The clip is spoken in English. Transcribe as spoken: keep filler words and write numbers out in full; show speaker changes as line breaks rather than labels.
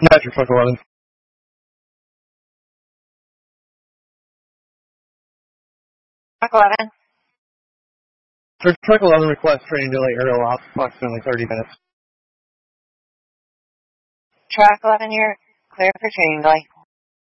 Not your truck eleven.
Truck eleven.
For truck eleven request training delay aerial off approximately thirty minutes.
Truck eleven, you're clear for training delay.